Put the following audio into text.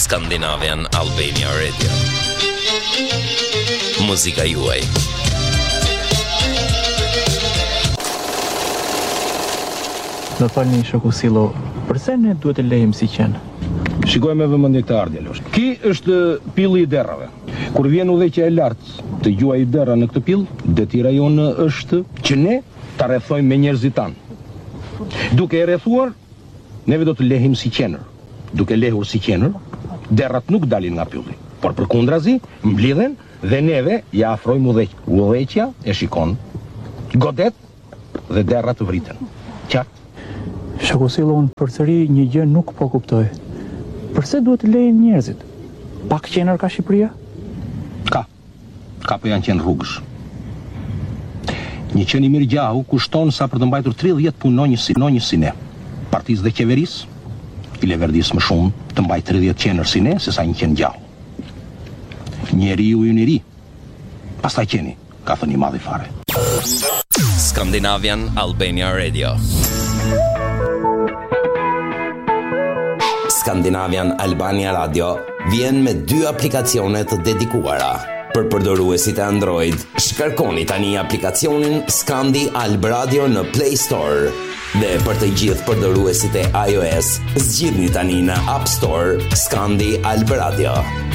Scandinavian Albania Radio. Muzika juaj. Do falni shoku Sillo, përse ne duhet të lejmë si qenë? Shikoj me vëmendje këtë ardhje Losh. Ky është pilli i derrave. Kur vjen udhëheqja e lartë të gjuaj derra në këtë pill, detira jonë është që ne ta rrethojmë me njerëzit tanë. Duke e rrethuar, neve do të lehim si qenër. Duke lehur si qenër, derrat nuk dalin nga pylli, por përkundrazi mblidhen dhe neve ja afrojmë udhëheqja. Udhëheqja e shikon, godet dhe derrat vriten. Qartë? Shoku Sillo, unë përsëri një gjë nuk po kuptoj. Përse duhet të lejnë njerëzit? Pak qenër ka Shqipëria? Ka po janë qenë rrugësh. Një qenë i mirë gjahu kushton sa për të mbajtur 30 punonjës si ne. Partisë dhe qeverisë i leverdis më shumë të mbaj 30 qenër si ne se sa një qenë gjahu. Njeriu i njeri, pastaj qeni, ka thënë i madhi fare. Scandinavian Albania Radio. Scandinavian Albania Radio vjen me 2 aplikacione të dedikuara. Për përdoruesit e Android, shkarkoni tani aplikacionin Scandi Alb Radio në Play Store. Dhe për të gjithë përdoruesit e iOS, zgjidhni tani në App Store Scandi Alb Radio.